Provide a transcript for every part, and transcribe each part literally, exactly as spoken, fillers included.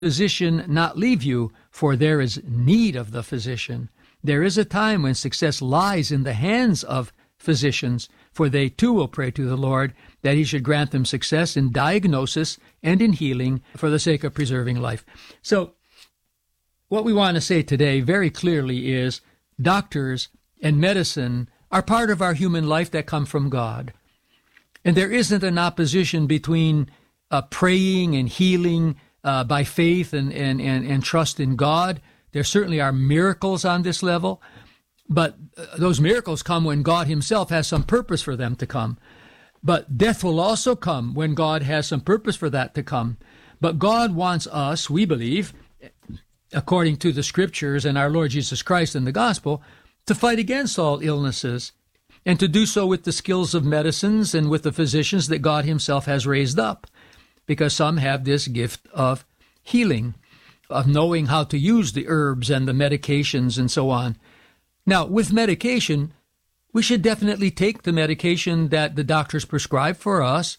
physician not leave you, for there is need of the physician. There is a time when success lies in the hands of physicians, for they too will pray to the Lord that he should grant them success in diagnosis and in healing for the sake of preserving life. So what we want to say today very clearly is doctors and medicine are part of our human life that come from God. And there isn't an opposition between uh, praying and healing uh, by faith and, and, and, and trust in God. There certainly are miracles on this level, but uh, those miracles come when God himself has some purpose for them to come. But death will also come when God has some purpose for that to come. But God wants us, we believe, according to the scriptures and our Lord Jesus Christ and the gospel, to fight against all illnesses, and to do so with the skills of medicines and with the physicians that God himself has raised up, because some have this gift of healing, of knowing how to use the herbs and the medications and so on. Now, with medication, we should definitely take the medication that the doctors prescribe for us.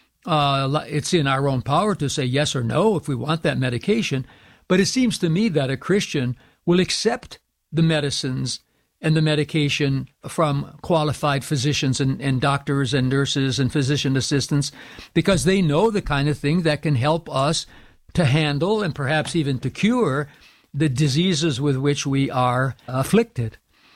Uh, it's in our own power to say yes or no if we want that medication, but it seems to me that a Christian will accept the medicines and the medication from qualified physicians and, and doctors and nurses and physician assistants, because they know the kind of thing that can help us to handle and perhaps even to cure the diseases with which we are afflicted.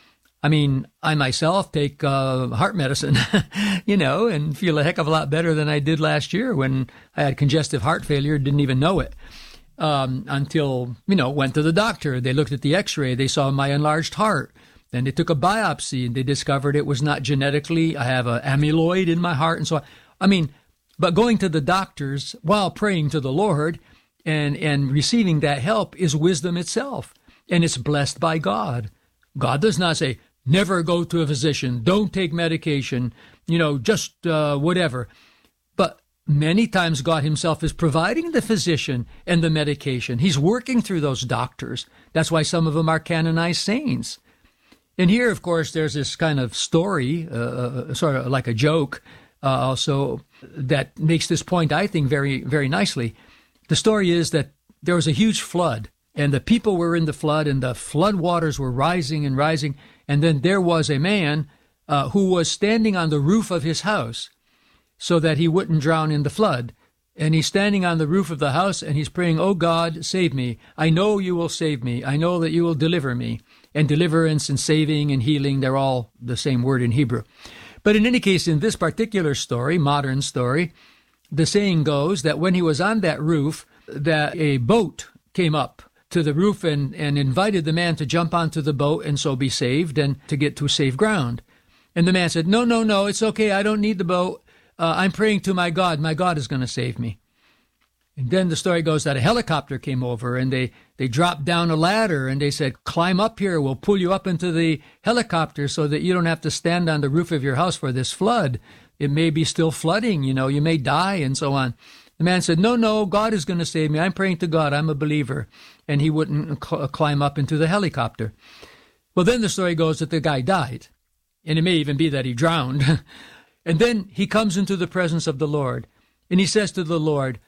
I mean, I myself take uh, heart medicine, you know, and feel a heck of a lot better than I did last year when I had congestive heart failure, didn't even know it. Um, until, you know, went to the doctor. They looked at the x-ray. They saw my enlarged heart. Then they took a biopsy and they discovered it was not genetically. I have an amyloid in my heart and so on. I mean, but going to the doctors while praying to the Lord and, and receiving that help is wisdom itself. And it's blessed by God. God does not say, never go to a physician, don't take medication, you know, just uh, whatever. But many times God himself is providing the physician and the medication. He's working through those doctors. That's why some of them are canonized saints. And here, of course, there's this kind of story, uh, sort of like a joke, uh, also, that makes this point, I think, very, very nicely. The story is that there was a huge flood, and the people were in the flood, and the flood waters were rising and rising, and then there was a man uh, who was standing on the roof of his house so that he wouldn't drown in the flood. And he's standing on the roof of the house, and he's praying, "Oh God, save me. I know you will save me. I know that you will deliver me." And deliverance and saving and healing, they're all the same word in Hebrew. But in any case, in this particular story, modern story, the saying goes that when he was on that roof, that a boat came up to the roof and, and invited the man to jump onto the boat and so be saved and to get to safe ground. And the man said, no, no, no, it's okay. I don't need the boat. Uh, I'm praying to my God. My God is going to save me. And then the story goes that a helicopter came over and they, they dropped down a ladder and they said, climb up here. We'll pull you up into the helicopter so that you don't have to stand on the roof of your house for this flood. It may be still flooding, you know, you may die and so on. The man said, no, no, God is going to save me. I'm praying to God. I'm a believer. And he wouldn't cl- climb up into the helicopter. Well, then the story goes that the guy died. And it may even be that he drowned. And then he comes into the presence of the Lord. And he says to the Lord,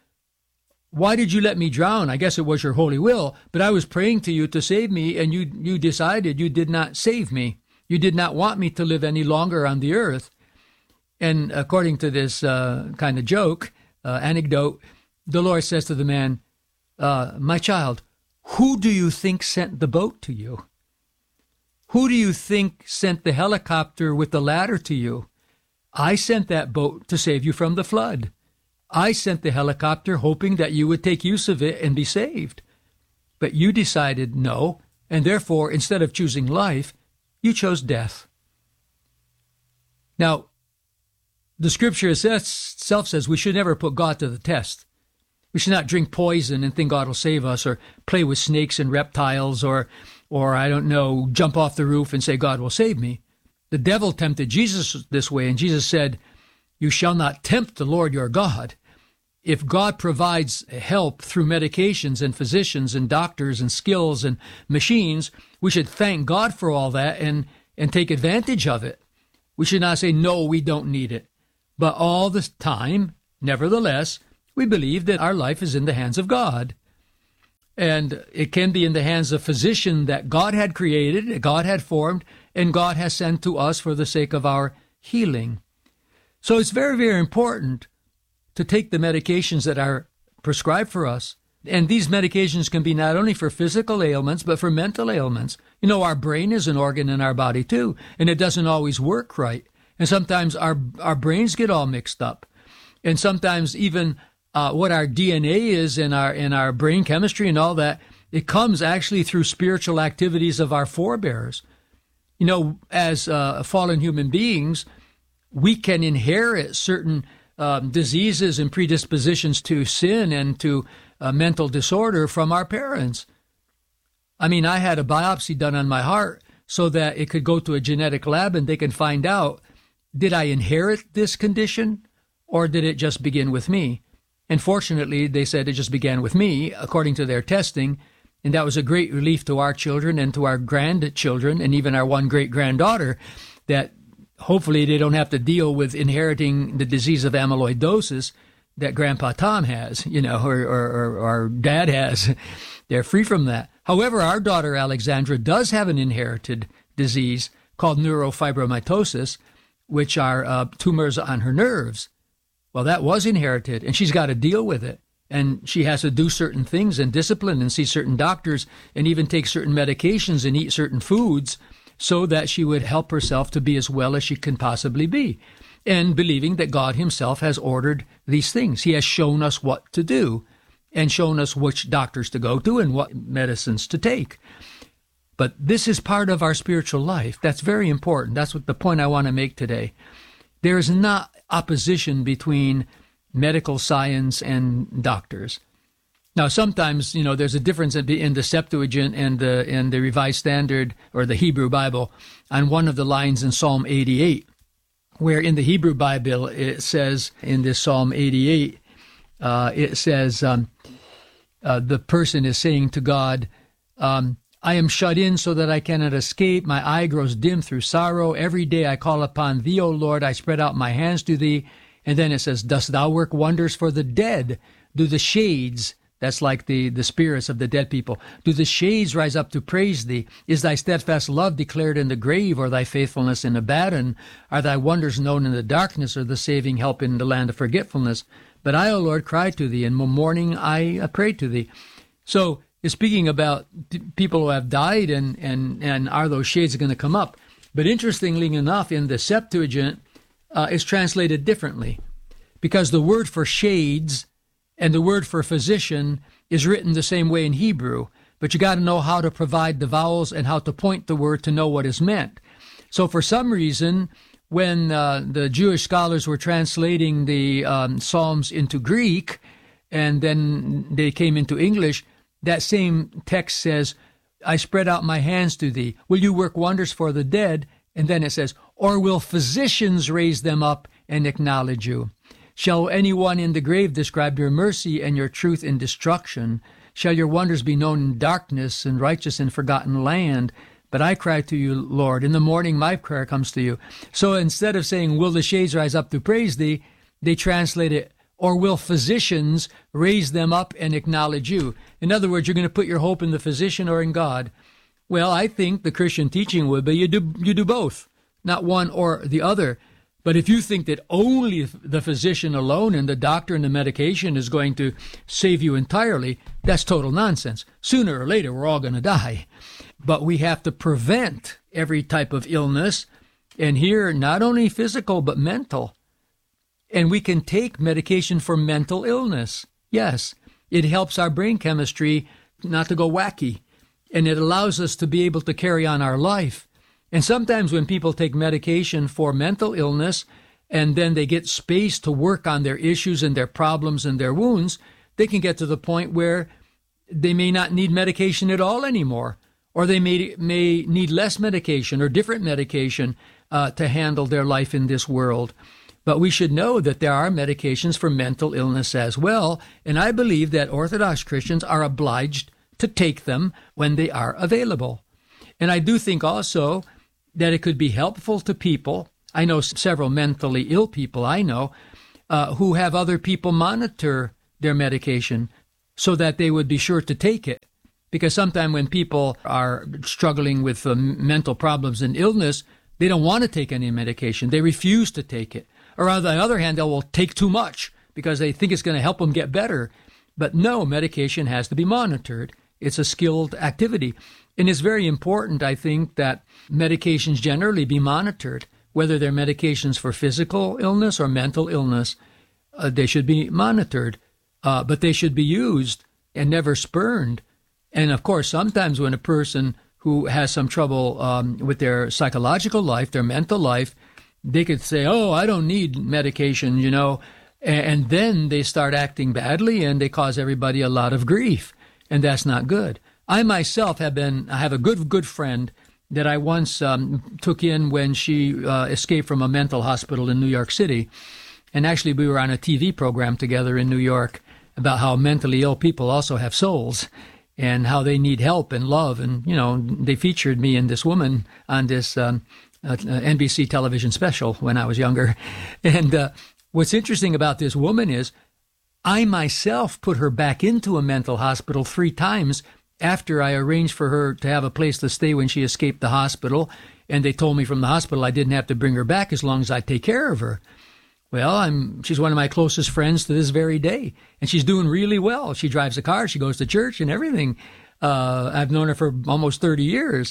why did you let me drown? I guess it was your holy will, but I was praying to you to save me, and you, you decided you did not save me. You did not want me to live any longer on the earth. And according to this uh, kind of joke, uh, anecdote, the Lord says to the man, uh, my child, who do you think sent the boat to you? Who do you think sent the helicopter with the ladder to you? I sent that boat to save you from the flood. I sent the helicopter hoping that you would take use of it and be saved. But you decided no, and therefore, instead of choosing life, you chose death. Now, the scripture itself says we should never put God to the test. We should not drink poison and think God will save us, or play with snakes and reptiles, or, or I don't know, jump off the roof and say God will save me. The devil tempted Jesus this way, and Jesus said, you shall not tempt the Lord your God. If God provides help through medications and physicians and doctors and skills and machines, we should thank God for all that and, and take advantage of it. We should not say, no, we don't need it. But all the time, nevertheless, we believe that our life is in the hands of God. And it can be in the hands of physician that God had created, that God had formed, and God has sent to us for the sake of our healing. So it's very, very important to take the medications that are prescribed for us. And these medications can be not only for physical ailments, but for mental ailments. You know, our brain is an organ in our body too, and it doesn't always work right. And sometimes our, our brains get all mixed up. And sometimes even uh, what our D N A is in our, in our brain chemistry and all that, it comes actually through spiritual activities of our forebears. You know, as uh, fallen human beings, we can inherit certain um, diseases and predispositions to sin and to uh, mental disorder from our parents. I mean, I had a biopsy done on my heart so that it could go to a genetic lab and they can find out, did I inherit this condition or did it just begin with me? And fortunately, they said it just began with me, according to their testing. And that was a great relief to our children and to our grandchildren and even our one great-granddaughter, that hopefully they don't have to deal with inheriting the disease of amyloidosis that Grandpa Tom has, you know, or, or, or, or Dad has. They're free from that. However, our daughter Alexandra does have an inherited disease called neurofibromatosis, which are uh, tumors on her nerves. Well, that was inherited, and she's got to deal with it. And she has to do certain things and discipline and see certain doctors and even take certain medications and eat certain foods so that she would help herself to be as well as she can possibly be. And believing that God himself has ordered these things. He has shown us what to do and shown us which doctors to go to and what medicines to take. But this is part of our spiritual life. That's very important. That's what the point I want to make today. There is not opposition between medical science and doctors. Now, sometimes, you know, there's a difference in the Septuagint and the, and the Revised Standard or the Hebrew Bible on one of the lines in Psalm eighty-eight, where in the Hebrew Bible it says, in this Psalm eighty-eight, uh, it says, um, uh, the person is saying to God, um, I am shut in so that I cannot escape. My eye grows dim through sorrow. Every day I call upon thee, O Lord. I spread out my hands to thee. And then it says, dost thou work wonders for the dead? Do the shades, that's like the, the spirits of the dead people, do the shades rise up to praise thee? Is thy steadfast love declared in the grave, or thy faithfulness in Abaddon? Are thy wonders known in the darkness, or the saving help in the land of forgetfulness? But I, O Lord, cried to thee, and in the morning I prayed to thee. So it's speaking about people who have died, and, and, and are those shades going to come up? But interestingly enough, in the Septuagint, Uh, is translated differently, because the word for shades and the word for physician is written the same way in Hebrew, but you got to know how to provide the vowels and how to point the word to know what is meant. So for some reason, when uh, the Jewish scholars were translating the um, Psalms into Greek, and then they came into English, that same text says, I spread out my hands to thee. Will you work wonders for the dead? And then it says, or will physicians raise them up and acknowledge you? Shall anyone in the grave describe your mercy and your truth in destruction? Shall your wonders be known in darkness and righteous in forgotten land? But I cry to you, Lord. In the morning my prayer comes to you. So instead of saying, will the shades rise up to praise thee, they translate it, or will physicians raise them up and acknowledge you? In other words, you're going to put your hope in the physician or in God. Well, I think the Christian teaching would be you do you do both, not one or the other. But if you think that only the physician alone and the doctor and the medication is going to save you entirely, that's total nonsense. Sooner or later, we're all going to die. But we have to prevent every type of illness, and here, not only physical, but mental. And we can take medication for mental illness. Yes, it helps our brain chemistry not to go wacky. And it allows us to be able to carry on our life. And sometimes when people take medication for mental illness and then they get space to work on their issues and their problems and their wounds, they can get to the point where they may not need medication at all anymore, or they may may need less medication or different medication uh, to handle their life in this world. But we should know that there are medications for mental illness as well, and I believe that Orthodox Christians are obliged to take them when they are available. And I do think also that it could be helpful to people. I know several mentally ill people I know uh, who have other people monitor their medication so that they would be sure to take it. Because sometimes when people are struggling with uh, mental problems and illness, they don't want to take any medication. They refuse to take it. Or on the other hand, they will take too much because they think it's going to help them get better. But no, medication has to be monitored. It's a skilled activity. And it's very important, I think, that medications generally be monitored, whether they're medications for physical illness or mental illness. Uh, they should be monitored, uh, but they should be used and never spurned. And of course, sometimes when a person who has some trouble um, with their psychological life, their mental life, they could say, oh, I don't need medication, you know, and, and then they start acting badly and they cause everybody a lot of grief, and that's not good. I myself have been, I have a good, good friend that I once um, took in when she uh, escaped from a mental hospital in New York City. And actually, we were on a T V program together in New York about how mentally ill people also have souls and how they need help and love. And, you know, they featured me and this woman on this um, uh, N B C television special when I was younger. And uh, what's interesting about this woman is I myself put her back into a mental hospital three times after I arranged for her to have a place to stay when she escaped the hospital. And they told me from the hospital I didn't have to bring her back as long as I take care of her. Well, I'm, she's one of my closest friends to this very day, and she's doing really well. She drives a car, she goes to church and everything. Uh, I've known her for almost thirty years,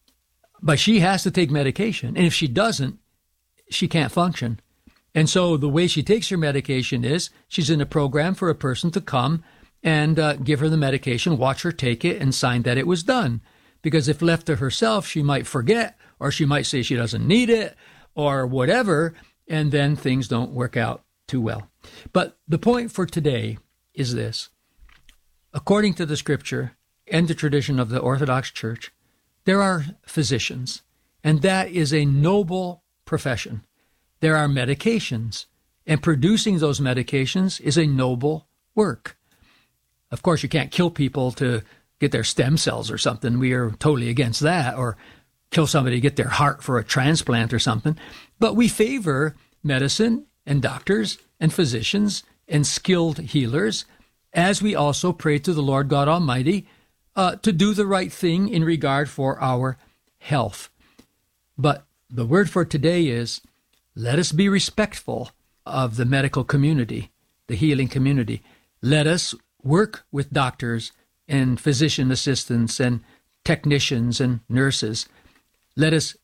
but she has to take medication. And if she doesn't, she can't function. And so the way she takes her medication is she's in a program for a person to come and uh, give her the medication, watch her take it, and sign that it was done. Because if left to herself, she might forget, or she might say she doesn't need it, or whatever, and then things don't work out too well. But the point for today is this. According to the Scripture and the tradition of the Orthodox Church, there are physicians, and that is a noble profession. There are medications, and producing those medications is a noble work. Of course, you can't kill people to get their stem cells or something. We are totally against that, or kill somebody to get their heart for a transplant or something. But we favor medicine and doctors and physicians and skilled healers, as we also pray to the Lord God Almighty uh, to do the right thing in regard for our health. But the word for today is, let us be respectful of the medical community, the healing community. Let us work with doctors and physician assistants and technicians and nurses. Let us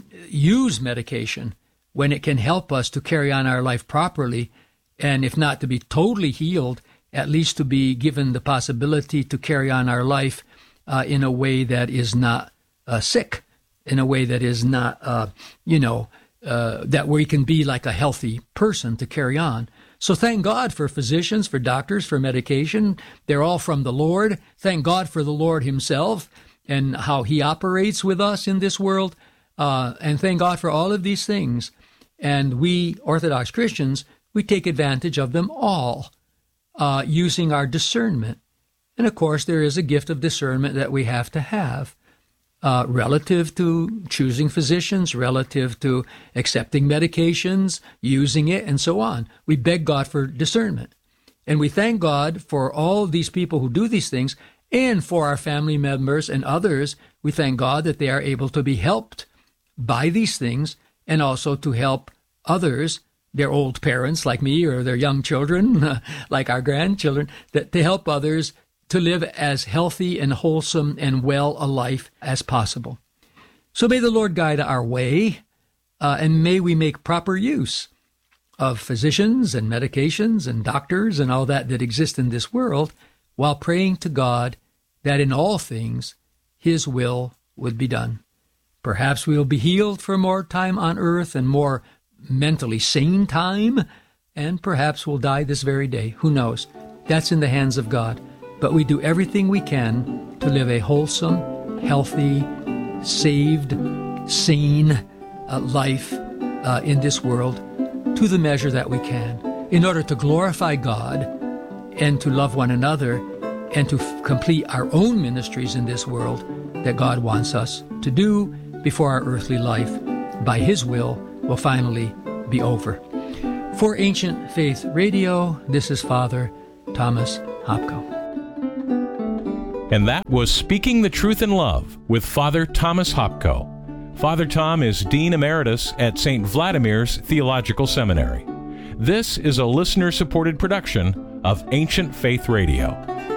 use medication when it can help us to carry on our life properly, and if not to be totally healed, at least to be given the possibility to carry on our life uh, in a way that is not uh, sick, in a way that is not, uh, you know, uh, that we can be like a healthy person to carry on. So thank God for physicians, for doctors, for medication. They're all from the Lord. Thank God for the Lord himself and how he operates with us in this world. Uh, and thank God for all of these things. And we Orthodox Christians, we take advantage of them all uh, using our discernment. And of course, there is a gift of discernment that we have to have uh, relative to choosing physicians, relative to accepting medications, using it, and so on. We beg God for discernment. And we thank God for all these people who do these things, and for our family members and others. We thank God that they are able to be helped by these things, and also to help others, their old parents like me, or their young children like our grandchildren, that to help others to live as healthy and wholesome and well a life as possible. So may the Lord guide our way, uh, and may we make proper use of physicians and medications and doctors and all that that exist in this world, while praying to God that in all things his will would be done. Perhaps we will be healed for more time on earth and more mentally sane time, and perhaps we'll die this very day. Who knows? That's in the hands of God. But we do everything we can to live a wholesome, healthy, saved, sane uh, life uh, in this world to the measure that we can, in order to glorify God and to love one another and to f- complete our own ministries in this world that God wants us to do before our earthly life, by his will, will finally be over. For Ancient Faith Radio, this is Father Thomas Hopko. And that was Speaking the Truth in Love with Father Thomas Hopko. Father Tom is Dean Emeritus at Saint Vladimir's Theological Seminary. This is a listener-supported production of Ancient Faith Radio.